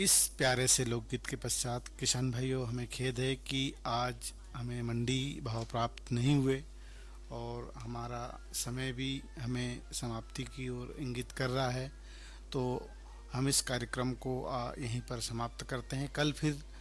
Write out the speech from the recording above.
इस प्यारे से लोकगीत के पश्चात किसान भाइयों, हमें खेद है कि आज हमें मंडी भाव प्राप्त नहीं हुए और हमारा समय भी हमें समाप्ति की ओर इंगित कर रहा है। तो हम इस कार्यक्रम को यहीं पर समाप्त करते हैं। कल फिर